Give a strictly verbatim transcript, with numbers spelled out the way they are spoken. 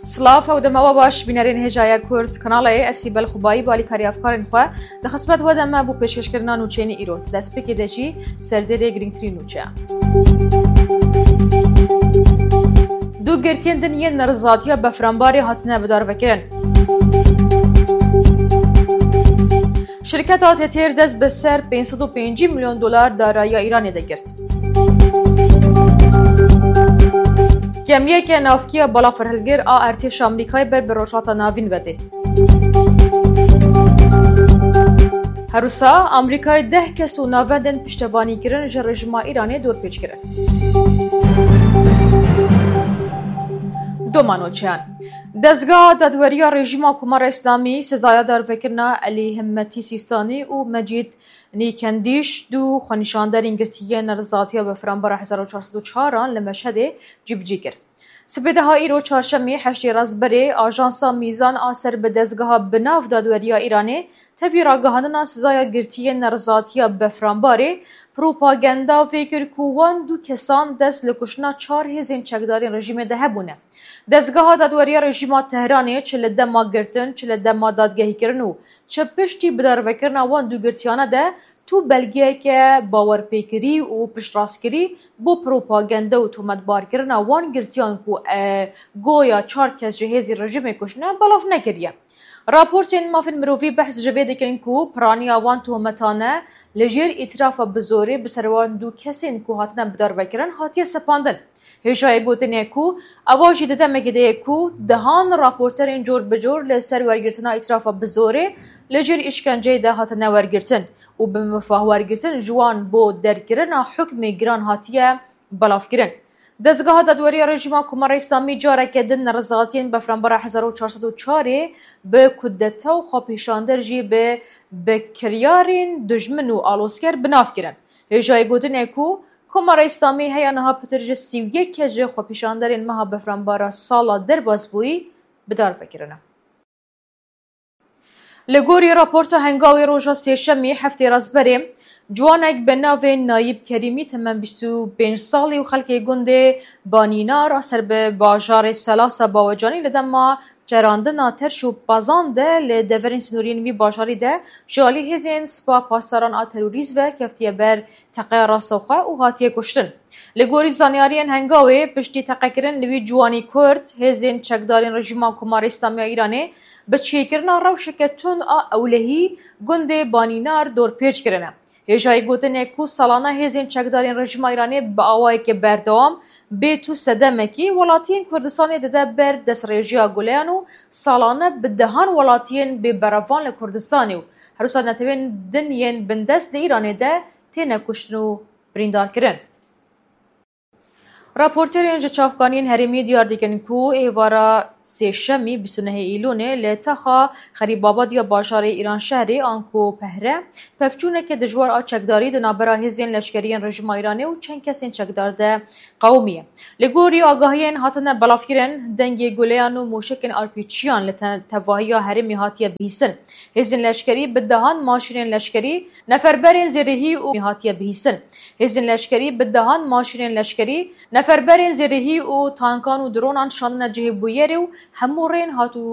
سلاف و دما باش بینرین هجای کرد کانال اسی بالخبایی بالی کاری افکارن خو دخسبت و دما بو پیشکش کردن نوچینی ایرود دست پکی دچی سردری گرینگ تری نوچه دو گرتین دنیه نرزاتیا بفرانباری هاتنه بدار وکرن شرکت آتتیر دست به سر پانصد و پنج میلیون دلار دارایی ایرانی دگرد. کمیه که نافکیه بالا فرهلگر آ ارتش آمریکایی بر بروشات ناوین بده. هروسا آمریکای ده کس و ناوندن پشتوانی کرن جه رژیم ایرانی دور پیچ کرن. دومانو چیان دزگاه دادوریا رژیم کمار اسلامی سزای دار فکرنا علی همتی سیستانی و مجید نیکندیش دو خونشاندار انگرتیه نرزاتیا به فرانبار هزار و چهارصد و چهار لمشهد جیبجی کرد. سپیده ها ایرو چهارشنبه هشت رازبری آژانسا میزان آسر به دزگاه بناف دادوریا ایرانی تفی راگهاندن سزای گرتیه نرزاتیا به فرانباری پروپاگندا فکر کوان دو کسان دست لکشنا چهار هزین چکدارین رژیم ده هبونه. دزگاه دادوریا رژیم تهرانی چل دما گرتن چل دما دادگاهی کرنو چه پشتی بدار وکرن وان دو گرتیانه ده تو بلگیه که باور پیکری و پشتراسکری بو پروپاگندا و تومت بار کرن وان گرتیان کو گویا چهار کس جهازی رژیم کشنه بلاف نکریه. راپورتین مافین مروفی بحث جویده کن کو پرانی آوان تومتانه لجیر اطراف بزوری بسروان دو کسین کو هاتنه بدار وکرن هاتیه سپاندن. هجای گوتنی کو آواجی دادم که کو دهان راپورترین جور بجور لسر ورگرتنا اطراف بزوری لجیر اشکنجه ده هاتنه ورگرتن و به مفاه ورگرتن جوان بو درگرن حکم گران هاتیه بلاف گرن. دزگاه دادوری رژیم کمار اسلامی جاره کردن نرزاتین به فرانبار هزار و چهارصد و چهار به کودتا و خوابیشاندر جی به بکریارین دجمن و آلوسکر بناف گرن. هجای گوتنی کو کمار اسلامی هیا نها پترج سی و یک کجه خوابیشاندرین مها به فرانبار سالا در بازبویی بدار فکرنه. لگوری راپورت هنگاوی روژا سیشمی هفته رازبری جوانک به ناو نایب کریمی تمام بیست و پنج سالی و خلک گنده بانینار اثر به باجار سلاسه باوجانی لدما جراندنا ترش و بازانده لدورین سنورین وی باجاری ده جالی هزین سپا پاسداران آ تروریز و کفتیه بر تقیه راستوخه و هاتیه کشتن. لگوری زانیارین هنگاوی پشتی تقیه کرن لوی جوانی کرد هزین چکدارین رژیم کمار اسلامی ایرانی به چیکرنا روشکتون آ اولهی گنده بانینار دور پیچ کرنه. هجای گوتنه کو سالانه هزین چکدارین رژیم ایرانی با آوایی که بردوام به تو صدمکی ولاتین کردستانی داده بر دست رژیا گولیانو سالانه به دهان ولاتین به براوان لکردستانیو هر سال نتوین دنین بندست ایرانی ده تینه کشتنو بریندار کرن. راپورترین جچافکانین هرمی دیار دیگن کو ایوارا سیشمی بیست و نه ایلونه لتخا خریب آباد یا بازار ایران شهری آنکو پهره پفچونه که دجوار آ چکداری دنابرا هزین لشکریان رژیم ایرانی و چند کسین چکدار ده قومیه. لگوری آگاهیان هاتنه بلافگیرن دنگی گولیان و موشکن آرپیچیان لتواهی هرمی هاتیه بیسن. هزین لشکری بدهان ماشین لشکری نفربرین زیرهی و هاتیه بیسن. هزین لشکری بدهان ماشین لشکری نفربرین زیرهی و تانکان و درونان شاندن جهه بویری و همورین هاتو